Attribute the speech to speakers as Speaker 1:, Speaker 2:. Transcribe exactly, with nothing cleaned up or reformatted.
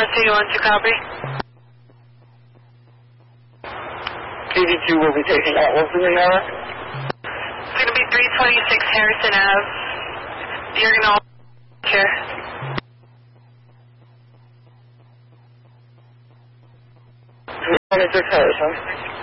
Speaker 1: C one to copy.
Speaker 2: eighty-two will be taking out. What's the name of it?
Speaker 1: It's going to be three twenty-six Harrison Ave. You're going to chair.
Speaker 2: three twenty-six Harrison.